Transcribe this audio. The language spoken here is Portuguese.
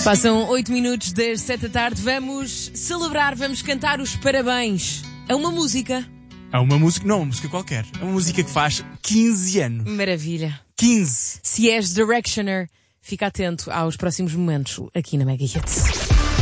Passam 8 minutos das 7 da tarde. Vamos celebrar, vamos cantar os parabéns a uma música. É uma música, não, uma música qualquer. É uma música que faz 15 anos. Maravilha. 15. Se és Directioner, fica atento aos próximos momentos aqui na Mega Hits.